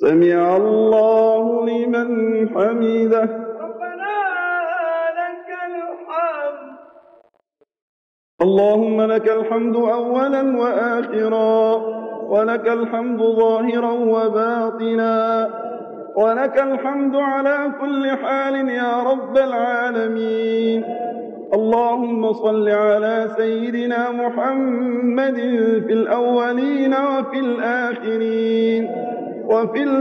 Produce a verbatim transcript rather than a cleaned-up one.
سمع الله لمن حمده. ربنا لك الحمد. اللهم لك الحمد أولا وآخرا، ولك الحمد ظاهرا وباطنا، ولك الحمد على كل حال يا رب العالمين. اللهم صل على سيدنا محمد في الأولين وفي الآخرين وفي